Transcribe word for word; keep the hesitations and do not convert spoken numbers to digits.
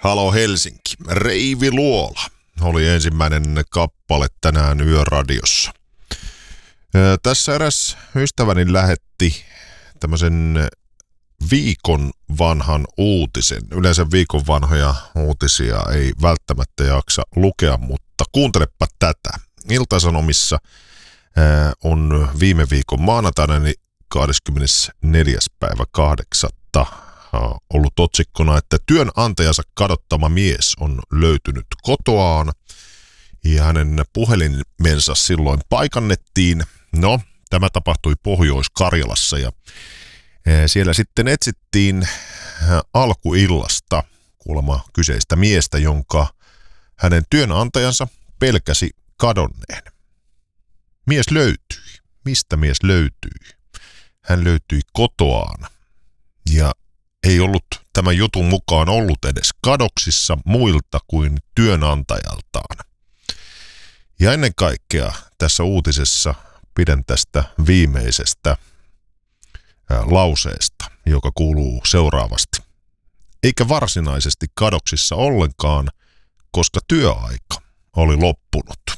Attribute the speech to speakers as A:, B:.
A: Halo Helsinki, Reivi Luola oli ensimmäinen kappale tänään Yöradiossa. Tässä eräs ystäväni lähetti tämmöisen viikon vanhan uutisen. Yleensä viikon vanhoja uutisia ei välttämättä jaksa lukea, mutta kuuntelepa tätä. Ilta-Sanomissa on viime viikon maanantaina niin kahdeskymmenesneljäs päivä kahdeksatta ollut otsikkona, että työnantajansa kadottama mies on löytynyt kotoaan ja hänen puhelimensa silloin paikannettiin. No, tämä tapahtui Pohjois-Karjalassa ja siellä sitten etsittiin alkuillasta kuulemma kyseistä miestä, jonka hänen työnantajansa pelkäsi kadonneen. Mies löytyi. Mistä mies löytyi? Hän löytyi kotoaan ja ei ollut tämän jutun mukaan ollut edes kadoksissa muilta kuin työnantajaltaan. Ja ennen kaikkea tässä uutisessa pidän tästä viimeisestä ää, lauseesta, joka kuuluu seuraavasti. Eikä varsinaisesti kadoksissa ollenkaan, koska työaika oli loppunut.